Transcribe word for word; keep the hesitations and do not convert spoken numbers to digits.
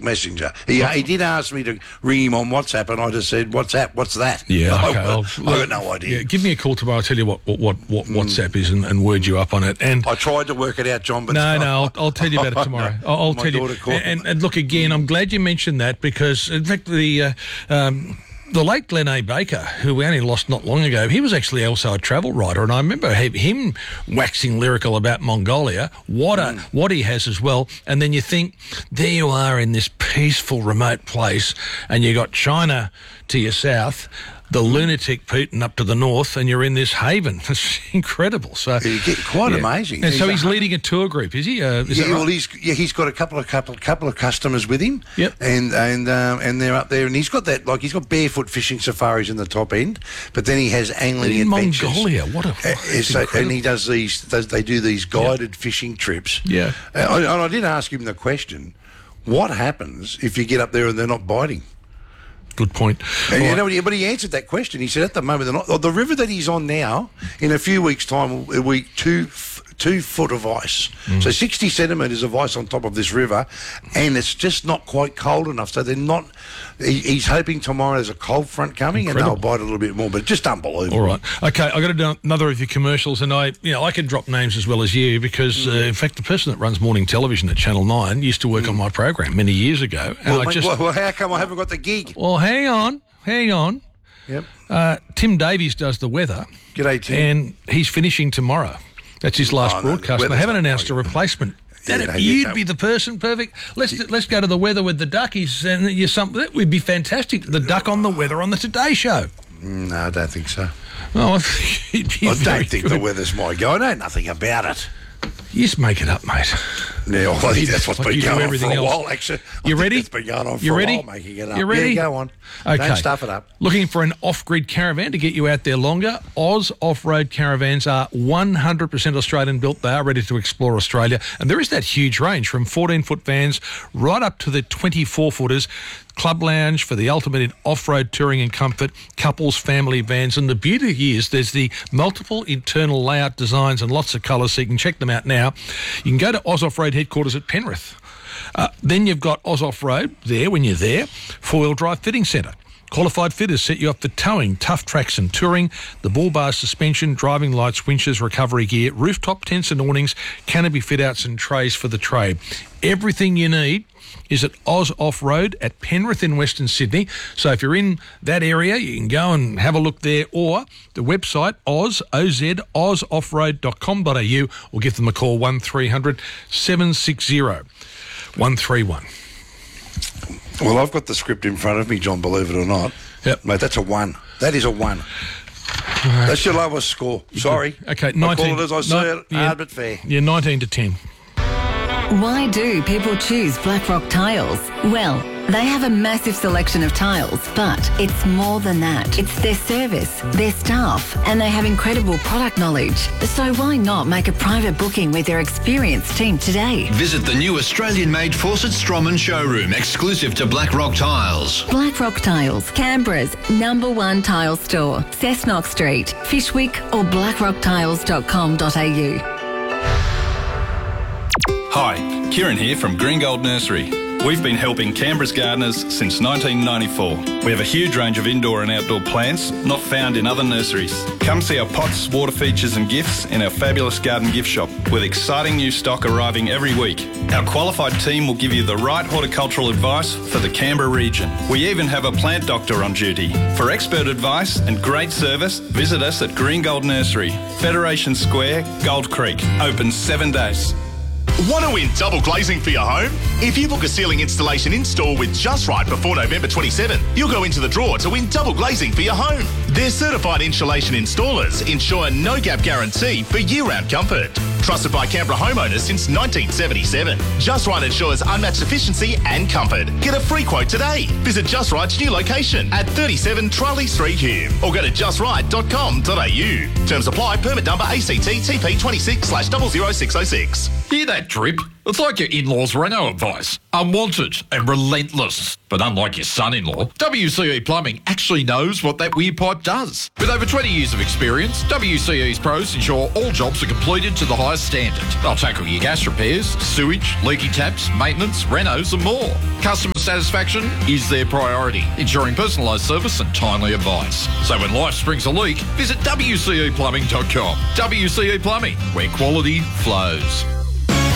Messenger. He, he did ask me to ring him on WhatsApp, and I just said, WhatsApp, what's that? Yeah, okay. I, I'll, I got no idea. Yeah, give me a call tomorrow. I'll tell you what what, what, what mm. WhatsApp is and, and word you up on it. And I tried to work it out, John, but... No, no, I'll, I'll tell you about it tomorrow. no, I'll, I'll my tell you. And, and look, again, I'm glad you mentioned that because, in fact, the... Uh, um, The late Glenn A. Baker, who we only lost not long ago, he was actually also a travel writer, and I remember him waxing lyrical about Mongolia, what a, mm. what he has as well. And then you think, there you are in this peaceful, remote place, and you got China to your south, the lunatic Putin up to the north, and you're in this haven. It's incredible. So you get quite yeah. amazing. And he's so he's a, leading a tour group, is he? Uh, is yeah, that right? well, he's yeah, he's got a couple of couple couple of customers with him. Yep. And and um, and they're up there, and he's got that like he's got barefoot fishing safaris in the top end, but then he has angling in adventures. Mongolia, what a uh, so, and he does these. Does, they do these guided yep. fishing trips. Yeah. Uh, and I did ask him the question: what happens if you get up there and they're not biting? Good point. And you right. know, but he answered that question. He said, at the moment, they're not. The river that he's on now, in a few weeks' time, will be two two foot of ice. Mm. So sixty centimetres of ice on top of this river, and it's just not quite cold enough. So they're not. He, he's hoping tomorrow there's a cold front coming, Incredible. and they'll bite a little bit more. But just unbelievable. All right. Okay, I've got to do another of your commercials, and I, you know, I can drop names as well as you because, mm. uh, in fact, the person that runs morning television at Channel Nine used to work mm. on my program many years ago. And well, I mate, just, well, well, how come I haven't got the gig? Well, hang on, hang on. Yep. Uh, Tim Davies does the weather. G'day, Tim. And he's finishing tomorrow. That's his last oh, broadcast. No, they haven't announced a replacement. Yeah, That, no, you'd no. be the person, perfect. Let's let's go to the weather with the duckies, and you something that would be fantastic. The duck on the weather on the Today Show. No, I don't think so. Oh, I, think I don't think good. the weather's my go. I know nothing about it. You just make it up, mate. Yeah, well, I think that's what's like been going on for a else. while, actually. I You ready? It's been going on for you a ready? while, making it up. You ready? Yeah, go on. Okay. Don't stuff it up. Looking for an off-grid caravan to get you out there longer? Oz Off-Road Caravans are one hundred percent Australian built. They are ready to explore Australia. And there is that huge range from fourteen-foot vans right up to the twenty-four footers. Club lounge for the ultimate in off-road touring and comfort, couples, family vans. And the beauty is there's the multiple internal layout designs and lots of colours, so you can check them out now. You can go to Oz Off-Road headquarters at Penrith. Uh, then you've got Oz Off-Road there when you're there, four-wheel drive fitting centre. Qualified fitters set you up for towing, tough tracks and touring, the bull bar suspension, driving lights, winches, recovery gear, rooftop tents and awnings, canopy fit-outs and trays for the trade. Everything you need is at Oz Off-Road at Penrith in Western Sydney. So if you're in that area, you can go and have a look there, or the website Oz, O Z, oz off road dot com dot a u, or give them a call one three hundred seven six zero one three one. Well, I've got the script in front of me, John, believe it or not. Yep. Mate, that's a one. That is a one. Right. That's your lowest score. Sorry. Okay, nineteen. I call it as I see it, yeah, hard but fair. Yeah, nineteen to ten. Why do people choose Blackrock Tiles? Well, they have a massive selection of tiles, but it's more than that. It's their service, their staff, and they have incredible product knowledge. So why not make a private booking with their experienced team today? Visit the new Australian-made Fawcett Stroman showroom, exclusive to Blackrock Tiles. Blackrock Tiles, Canberra's number one tile store. Cessnock Street, Fishwick, or blackrock tiles dot com dot a u. Hi, Kieran here from Green Gold Nursery. We've been helping Canberra's gardeners since nineteen ninety-four. We have a huge range of indoor and outdoor plants not found in other nurseries. Come see our pots, water features and gifts in our fabulous garden gift shop with exciting new stock arriving every week. Our qualified team will give you the right horticultural advice for the Canberra region. We even have a plant doctor on duty. For expert advice and great service, visit us at Green Gold Nursery, Federation Square, Gold Creek. Open seven days. Want to win double glazing for your home? If you book a ceiling installation in-store with Just Right before November twenty-seventh, you'll go into the draw to win double glazing for your home. Their certified insulation installers ensure no-gap guarantee for year-round comfort. Trusted by Canberra homeowners since nineteen seventy-seven. Just Right ensures unmatched efficiency and comfort. Get a free quote today. Visit Just Right's new location at thirty-seven Charlie Street, Hume, or go to just right dot com dot a u. Terms apply. Permit number A C T T P twenty-six slash zero zero six zero six. Hear that drip? It's like your in-laws' Renault advice. Unwanted and relentless. But unlike your son-in-law, W C E Plumbing actually knows what that weird pipe does. With over twenty years of experience, W C E's pros ensure all jobs are completed to the highest standard. They'll tackle your gas repairs, sewage, leaky taps, maintenance, renos and more. Customers satisfaction is their priority, ensuring personalised service and timely advice. So when life springs a leak, visit w c e plumbing dot com. W C E Plumbing, where quality flows.